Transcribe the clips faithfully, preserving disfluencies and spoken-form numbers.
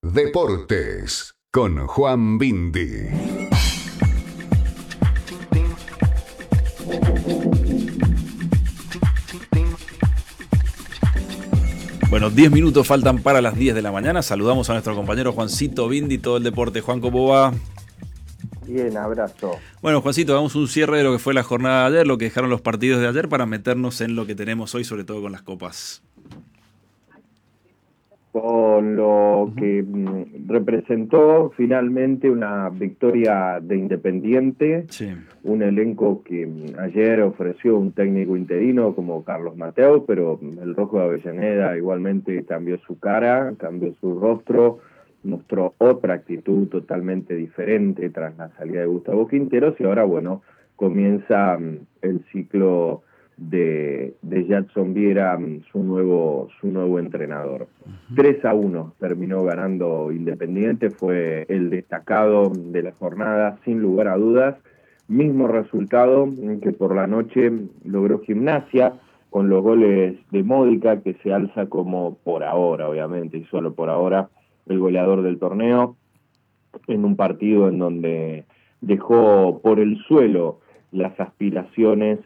Deportes con Juan Bindi. Bueno, diez minutos faltan para las diez de la mañana. Saludamos a nuestro compañero Juancito Bindi, todo el deporte. Juan, ¿cómo va? Bien, abrazo. Bueno, Juancito, hagamos un cierre de lo que fue la jornada de ayer, lo que dejaron los partidos de ayer, para meternos en lo que tenemos hoy, sobre todo con las copas. Con lo que mm, representó finalmente una victoria de Independiente, Sí. Un elenco que mm, ayer ofreció un técnico interino como Carlos Mateu, pero el Rojo de Avellaneda igualmente cambió su cara, cambió su rostro, mostró otra actitud totalmente diferente tras la salida de Gustavo Quinteros, y ahora, bueno, comienza mm, el ciclo de, de Jadson Viera, su nuevo, su nuevo entrenador. Uh-huh. tres a uno terminó ganando Independiente, fue el destacado de la jornada, sin lugar a dudas. Mismo resultado que por la noche logró Gimnasia, con los goles de Módica, que se alza como, por ahora, obviamente, y solo por ahora, el goleador del torneo, en un partido en donde dejó por el suelo las aspiraciones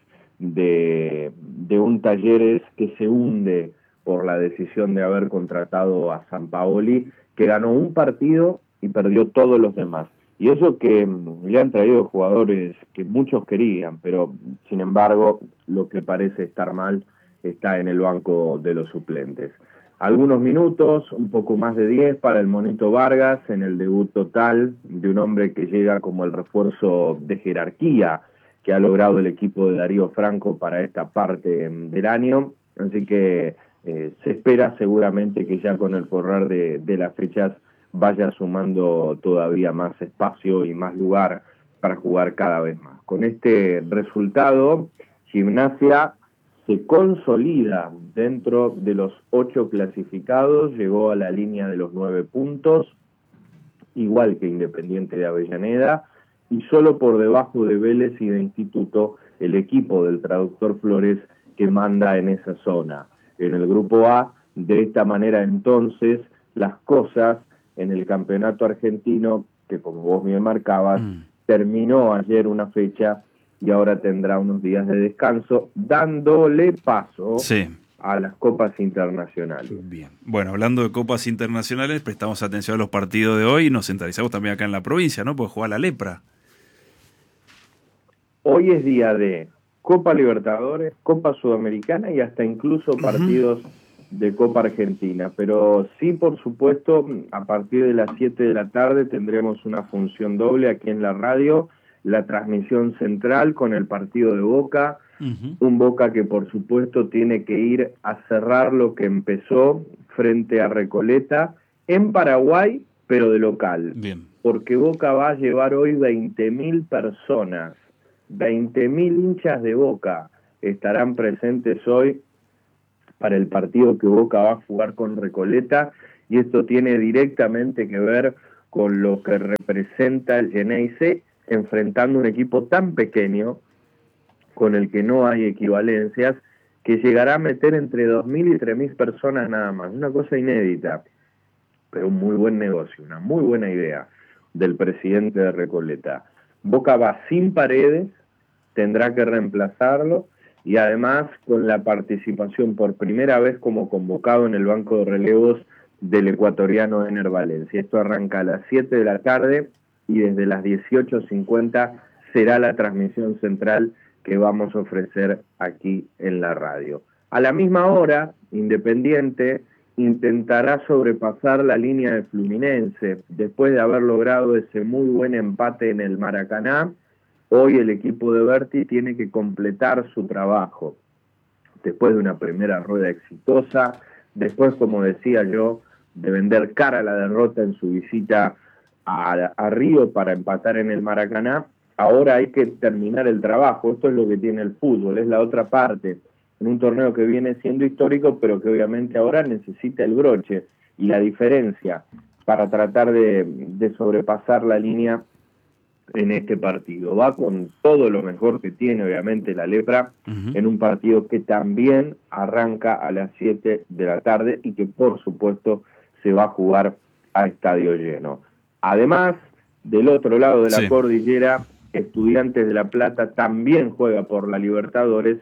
de, de un Talleres que se hunde por la decisión de haber contratado a Sampaoli, que ganó un partido y perdió todos los demás. Y eso que le han traído jugadores que muchos querían, pero sin embargo lo que parece estar mal está en el banco de los suplentes. Algunos minutos, un poco más de diez para el Monito Vargas en el debut total de un hombre que llega como el refuerzo de jerarquía que ha logrado el equipo de Darío Franco para esta parte del año. Así que eh, se espera seguramente que ya con el correr de, de las fechas vaya sumando todavía más espacio y más lugar para jugar cada vez más. Con este resultado, Gimnasia se consolida dentro de los ocho clasificados, llegó a la línea de los nueve puntos, igual que Independiente de Avellaneda, y solo por debajo de Vélez y de Instituto, el equipo del traductor Flores que manda en esa zona. En el grupo A, de esta manera entonces, las cosas en el campeonato argentino, que como vos bien marcabas, mm. terminó ayer una fecha y ahora tendrá unos días de descanso, dándole paso sí. a las copas internacionales. Bien. Bueno, hablando de copas internacionales, prestamos atención a los partidos de hoy y nos centralizamos también acá en la provincia, ¿no? Porque juega la Lepra. Hoy es día de Copa Libertadores, Copa Sudamericana y hasta incluso partidos uh-huh. de Copa Argentina. Pero sí, por supuesto, a partir de las siete de la tarde tendremos una función doble aquí en la radio, la transmisión central con el partido de Boca, uh-huh. un Boca que por supuesto tiene que ir a cerrar lo que empezó frente a Recoleta en Paraguay, pero de local. Bien. Porque Boca va a llevar hoy veinte mil personas, veinte mil hinchas de Boca estarán presentes hoy para el partido que Boca va a jugar con Recoleta, y esto tiene directamente que ver con lo que representa el Geneise, enfrentando un equipo tan pequeño, con el que no hay equivalencias, que llegará a meter entre dos mil y tres mil personas nada más. Una cosa inédita, pero un muy buen negocio, una muy buena idea del presidente de Recoleta. Boca va sin Paredes, tendrá que reemplazarlo, y además con la participación por primera vez como convocado en el banco de relevos del ecuatoriano Ener Valencia. Esto arranca a las siete de la tarde y desde las dieciocho cincuenta será la transmisión central que vamos a ofrecer aquí en la radio. A la misma hora, Independiente intentará sobrepasar la línea de Fluminense. Después de haber logrado ese muy buen empate en el Maracaná, hoy el equipo de Berti tiene que completar su trabajo. Después de una primera rueda exitosa, después, como decía yo, de vender cara la derrota en su visita a, a Río para empatar en el Maracaná, ahora hay que terminar el trabajo. Esto es lo que tiene el fútbol, es la otra parte, en un torneo que viene siendo histórico, pero que obviamente ahora necesita el broche y la diferencia para tratar de, de sobrepasar la línea en este partido. Va con todo lo mejor que tiene, obviamente, la Lepra, uh-huh. en un partido que también arranca a las siete de la tarde y que, por supuesto, se va a jugar a estadio lleno. Además, del otro lado de la sí. cordillera, Estudiantes de La Plata también juega por la Libertadores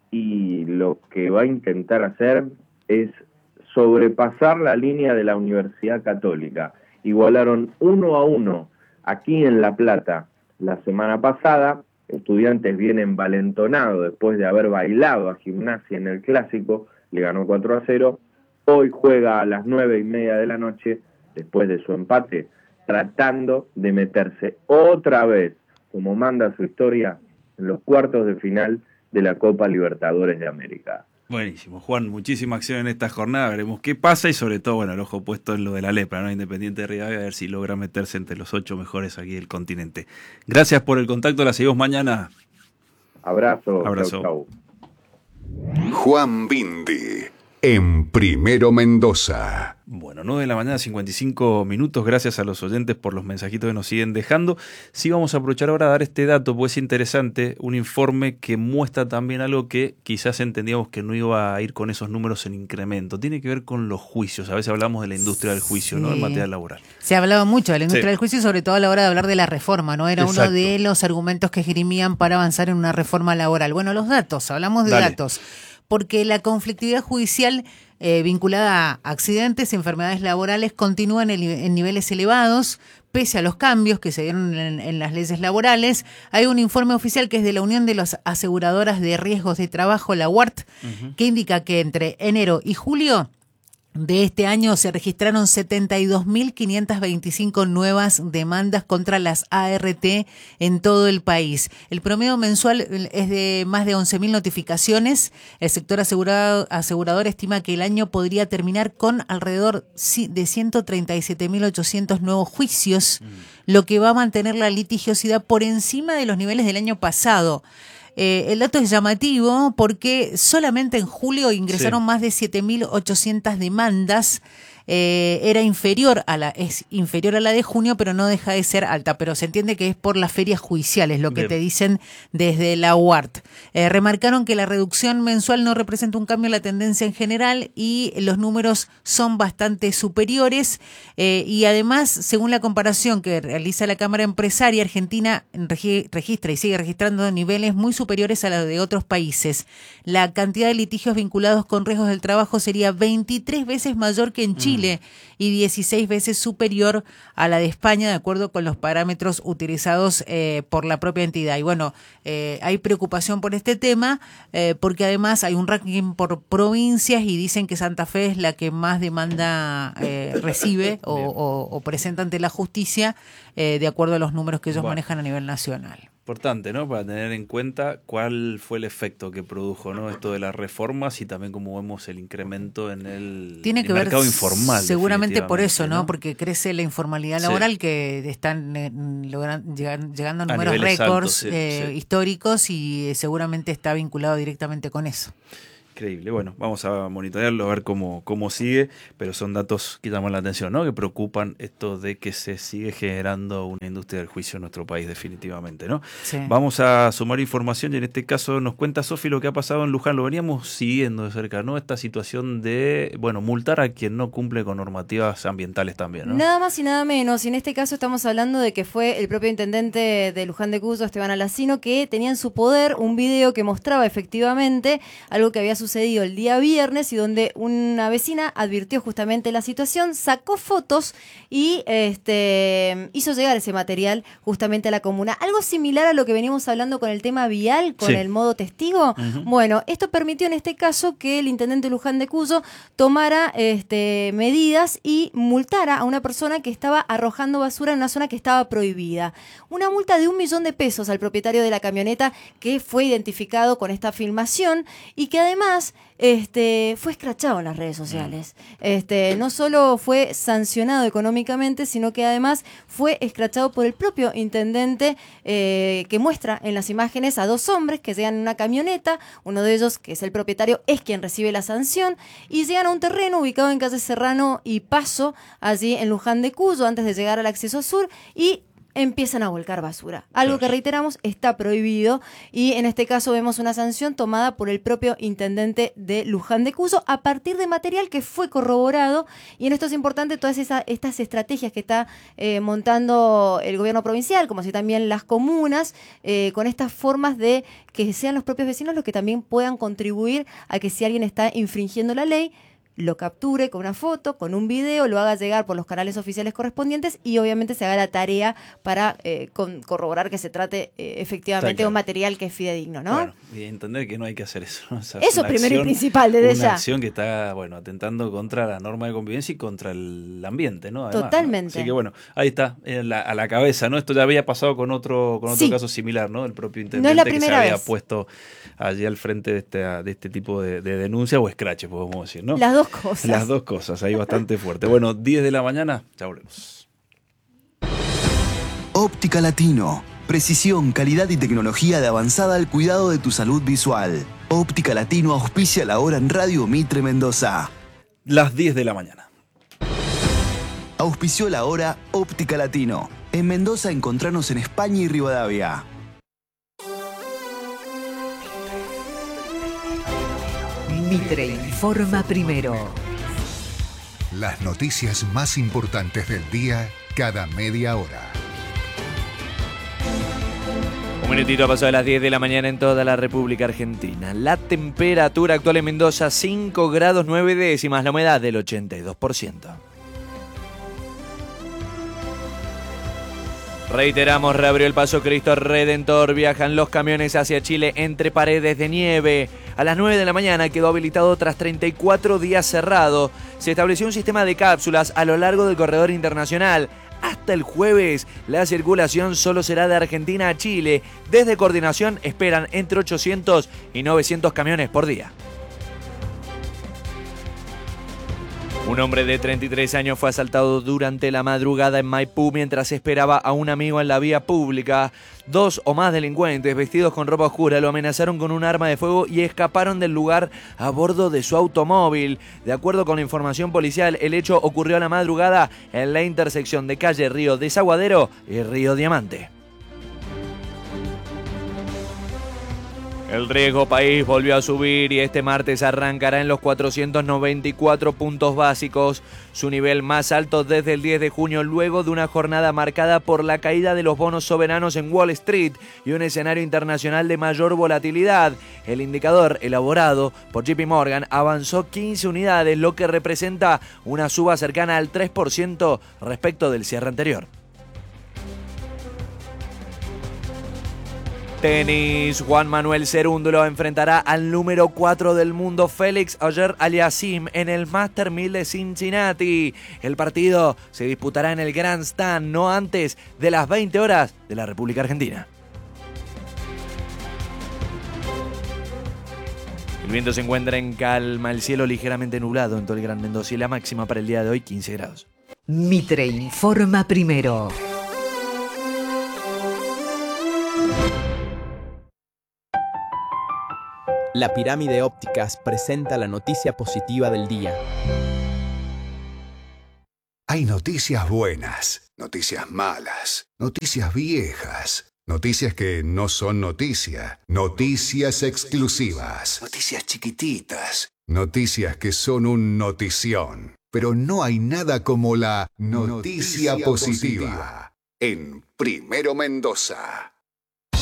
y lo que va a intentar hacer es sobrepasar la línea de la Universidad Católica. Igualaron uno a uno aquí en La Plata la semana pasada. Estudiantes viene envalentonado después de haber bailado a Gimnasia en el Clásico, le ganó cuatro a cero. Hoy juega a las nueve y media de la noche, después de su empate, tratando de meterse otra vez, como manda su historia, en los cuartos de final de la Copa Libertadores de América. Buenísimo, Juan, muchísima acción en esta jornada, veremos qué pasa y sobre todo, bueno, el ojo puesto en lo de la lepra, ¿no? Independiente de Rivadavia, a ver si logra meterse entre los ocho mejores aquí del continente. Gracias por el contacto, la seguimos mañana. Abrazo. Abrazo. Chau, chau. Juan Bindi, en Primero Mendoza. Bueno, nueve de la mañana, cincuenta y cinco minutos. Gracias a los oyentes por los mensajitos que nos siguen dejando. Sí, vamos a aprovechar ahora a dar este dato, pues es interesante, un informe que muestra también algo que quizás entendíamos que no iba a ir con esos números en incremento. Tiene que ver con los juicios. A veces hablamos de la industria del juicio, sí, ¿no? En materia laboral. Se hablaba mucho de la industria sí. del juicio, sobre todo a la hora de hablar de la reforma, ¿no? Era Exacto. uno de los argumentos que esgrimían para avanzar en una reforma laboral. Bueno, los datos, hablamos de Dale. datos. Porque la conflictividad judicial eh, vinculada a accidentes y enfermedades laborales continúa en, el, en niveles elevados, pese a los cambios que se dieron en, en las leyes laborales. Hay un informe oficial que es de la Unión de las Aseguradoras de Riesgos de Trabajo, la U A R T, uh-huh. que indica que entre enero y julio de este año se registraron setenta y dos mil quinientas veinticinco nuevas demandas contra las A R T en todo el país. El promedio mensual es de más de once mil notificaciones. El sector asegurado, asegurador estima que el año podría terminar con alrededor de ciento treinta y siete mil ochocientos nuevos juicios, mm. lo que va a mantener la litigiosidad por encima de los niveles del año pasado. Eh, el dato es llamativo porque solamente en julio ingresaron sí. más de siete mil ochocientas demandas. Eh, era inferior a la es inferior a la de junio, pero no deja de ser alta, pero se entiende que es por las ferias judiciales, lo que Bien. te dicen desde la U A R T. Eh, remarcaron que la reducción mensual no representa un cambio en la tendencia en general y los números son bastante superiores eh, y además, según la comparación que realiza la Cámara Empresaria, Argentina regi- registra y sigue registrando niveles muy superiores a los de otros países. La cantidad de litigios vinculados con riesgos del trabajo sería veintitrés veces mayor que en Chile. Chile y dieciséis veces superior a la de España, de acuerdo con los parámetros utilizados eh, por la propia entidad. Y bueno, eh, hay preocupación por este tema, eh, porque además hay un ranking por provincias y dicen que Santa Fe es la que más demanda eh, recibe o, o, o presenta ante la justicia, eh, de acuerdo a los números que ellos bueno. manejan a nivel nacional. Importante, ¿no? Para tener en cuenta cuál fue el efecto que produjo, ¿no? Esto de las reformas y también como vemos el incremento en el, Tiene el que mercado ver informal. Seguramente por eso, ¿no? ¿no? Porque crece la informalidad laboral, sí. que están eh, logran, llegan, llegando a números a récords sí, eh, sí. históricos y eh, seguramente está vinculado directamente con eso. Increíble. Bueno, vamos a monitorearlo, a ver cómo, cómo sigue, pero son datos que llaman la atención, ¿no? Que preocupan esto de que se sigue generando una industria del juicio en nuestro país, definitivamente, ¿no? Sí. Vamos a sumar información y en este caso nos cuenta Sofi lo que ha pasado en Luján. Lo veníamos siguiendo de cerca, ¿no? Esta situación de, bueno, multar a quien no cumple con normativas ambientales también, ¿no? Nada más y nada menos. Y en este caso estamos hablando de que fue el propio intendente de Luján de Cuyo, Esteban Alacino, que tenía en su poder un video que mostraba efectivamente algo que había sucedido el día viernes y donde una vecina advirtió justamente la situación, sacó fotos y este hizo llegar ese material justamente a la comuna. Algo similar a lo que venimos hablando con el tema vial, con sí. el modo testigo. Uh-huh. Bueno, esto permitió en este caso que el intendente Luján de Cuyo tomara este, medidas y multara a una persona que estaba arrojando basura en una zona que estaba prohibida. Una multa de un millón de pesos al propietario de la camioneta que fue identificado con esta filmación y que además este, fue escrachado en las redes sociales. Este, no solo fue sancionado económicamente, sino que además fue escrachado por el propio intendente eh, que muestra en las imágenes a dos hombres que llegan en una camioneta, uno de ellos, que es el propietario, es quien recibe la sanción, y llegan a un terreno ubicado en calle Serrano y Paso, allí en Luján de Cuyo, antes de llegar al acceso sur, y empiezan a volcar basura. Algo que reiteramos está prohibido y en este caso vemos una sanción tomada por el propio intendente de Luján de Cuyo a partir de material que fue corroborado, y en esto es importante todas esas, estas estrategias que está eh, montando el gobierno provincial, como así también las comunas, eh, con estas formas de que sean los propios vecinos los que también puedan contribuir a que si alguien está infringiendo la ley, lo capture con una foto, con un video, lo haga llegar por los canales oficiales correspondientes y obviamente se haga la tarea para eh, con, corroborar que se trate eh, efectivamente de un material que es fidedigno, ¿no? Bueno, y entender que no hay que hacer eso, ¿no? O sea, eso primero acción, y principal, desde una ya. Una acción que está, bueno, atentando contra la norma de convivencia y contra el ambiente, ¿no? Además, totalmente. ¿no? Así que bueno, ahí está, la, a la cabeza, ¿no? Esto ya había pasado con otro con otro sí. caso similar, ¿no? El propio intendente no es la que se primera había vez. puesto allí al frente de este, de este tipo de, de denuncia o escrache, podemos decir, ¿no? Las dos cosas. Las dos cosas, ahí bastante fuerte. Bueno, diez de la mañana, ya volvemos. Óptica Latino. Precisión, calidad y tecnología de avanzada al cuidado de tu salud visual. Óptica Latino auspicia la hora en Radio Mitre Mendoza. Las diez de la mañana. Auspició la hora Óptica Latino. En Mendoza encontrarnos en España y Rivadavia. Mitre informa primero. Las noticias más importantes del día cada media hora. Un minutito pasó de las diez de la mañana en toda la República Argentina. La temperatura actual en Mendoza, cinco grados nueve décimas, la humedad del ochenta y dos por ciento. Reiteramos, reabrió el Paso Cristo Redentor. Viajan los camiones hacia Chile entre paredes de nieve. A las nueve de la mañana quedó habilitado tras treinta y cuatro días cerrado. Se estableció un sistema de cápsulas a lo largo del corredor internacional. Hasta el jueves, la circulación solo será de Argentina a Chile. Desde Coordinación esperan entre ochocientos y novecientos camiones por día. Un hombre de treinta y tres años fue asaltado durante la madrugada en Maipú mientras esperaba a un amigo en la vía pública. Dos o más delincuentes vestidos con ropa oscura lo amenazaron con un arma de fuego y escaparon del lugar a bordo de su automóvil. De acuerdo con la información policial, el hecho ocurrió a la madrugada en la intersección de calle Río Desaguadero y Río Diamante. El riesgo país volvió a subir y este martes arrancará en los cuatrocientos noventa y cuatro puntos básicos, su nivel más alto desde el diez de junio, luego de una jornada marcada por la caída de los bonos soberanos en Wall Street y un escenario internacional de mayor volatilidad. El indicador elaborado por J P Morgan avanzó quince unidades, lo que representa una suba cercana al tres por ciento respecto del cierre anterior. Tenis, Juan Manuel Cerúndulo enfrentará al número cuatro del mundo Félix Auger-Aliassime en el Master mil de Cincinnati. El partido se disputará en el Grandstand no antes de las veinte horas de la República Argentina. El viento se encuentra en calma, el cielo ligeramente nublado en todo el Gran Mendoza y la máxima para el día de hoy quince grados. Mitre informa primero. La Pirámide Ópticas presenta la noticia positiva del día. Hay noticias buenas, noticias malas, noticias viejas, noticias que no son noticia, noticias exclusivas, noticias chiquititas, noticias que son un notición. Pero no hay nada como la noticia, noticia positiva. positiva en Primero Mendoza.